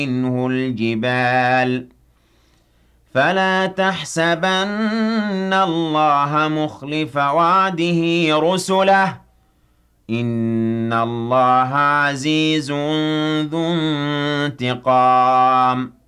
منه الجبال فلا تحسبن الله مخلف وعده رسله إن الله عزيز ذو انتقام